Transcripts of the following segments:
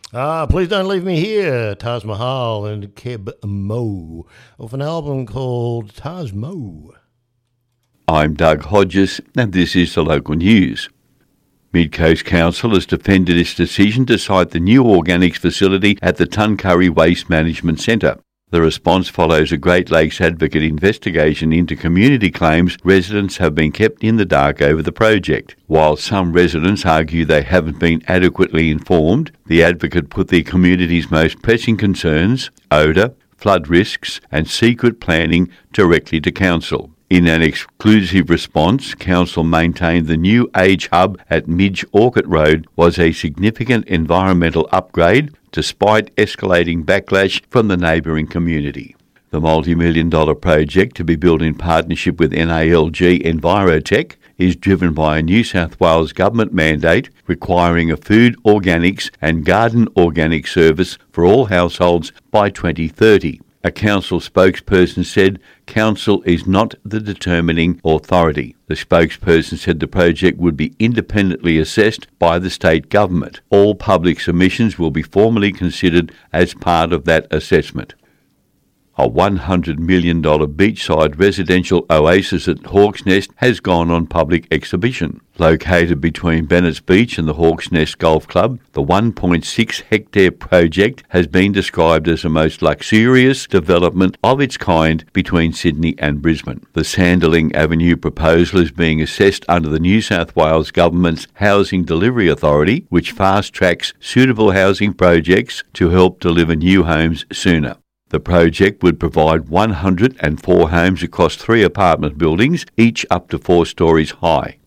Please Don't Leave Me Here, Taj Mahal and Keb Mo, off an album called Taj Mo. I'm Doug Hodges, and this is the local news. Mid Coast Council has defended its decision to site the new organics facility at the Tuncurry Waste Management Centre. The response follows a Great Lakes Advocate investigation into community claims residents have been kept in the dark over the project. While some residents argue they haven't been adequately informed, the Advocate put the community's most pressing concerns, odour, flood risks and secret planning directly to Council. In an exclusive response, Council maintained the new Age Hub at Midge Orchard Road was a significant environmental upgrade despite escalating backlash from the neighbouring community. The multi-million-dollar project, to be built in partnership with NALG Envirotech, is driven by a New South Wales government mandate requiring a food organics and garden organic service for all households by 2030. A council spokesperson said council is not the determining authority. The spokesperson said the project would be independently assessed by the state government. All public submissions will be formally considered as part of that assessment. A $100 million beachside residential oasis at Hawk's Nest has gone on public exhibition. Located between Bennett's Beach and the Hawk's Nest Golf Club, the 1.6-hectare project has been described as the most luxurious development of its kind between Sydney and Brisbane. The Sanderling Avenue proposal is being assessed under the New South Wales Government's Housing Delivery Authority, which fast-tracks suitable housing projects to help deliver new homes sooner. The project would provide 104 homes across 3 apartment buildings, each up to 4 stories high.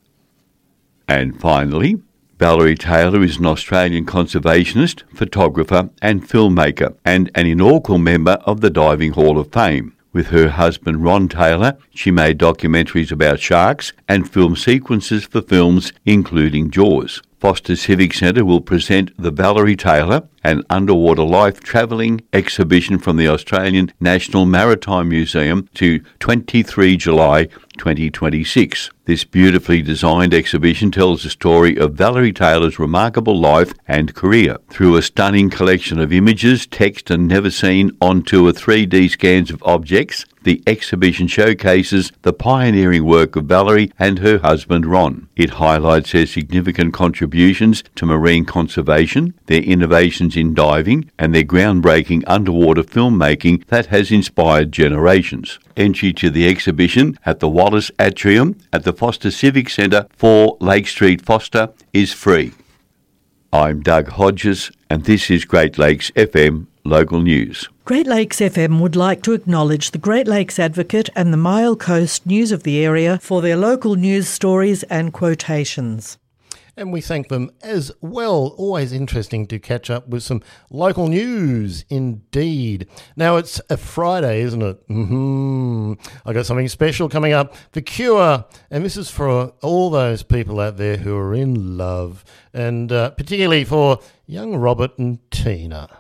And finally, Valerie Taylor is an Australian conservationist, photographer and filmmaker, and an inaugural member of the Diving Hall of Fame. With her husband Ron Taylor, she made documentaries about sharks and film sequences for films including Jaws. Foster Civic Centre will present the Valerie Taylor, an underwater life travelling exhibition from the Australian National Maritime Museum to 23 July 2026. This beautifully designed exhibition tells the story of Valerie Taylor's remarkable life and career. Through a stunning collection of images, text and never seen on tour 3D scans of objects, the exhibition showcases the pioneering work of Valerie and her husband Ron. It highlights their significant contributions to marine conservation, their innovations in diving, and their groundbreaking underwater filmmaking that has inspired generations. Entry to the exhibition at the Wallace Atrium at the Foster Civic Centre, 4 Lake Street, Foster, is free. I'm Doug Hodges, and this is Great Lakes FM Local News. Great Lakes FM would like to acknowledge the Great Lakes Advocate and the Mile Coast News of the area for their local news stories and quotations. And we thank them as well. Always interesting to catch up with some local news, indeed. Now, it's a Friday, isn't it? I got something special coming up for Cure. And this is for all those people out there who are in love. And particularly for young Robert and Tina.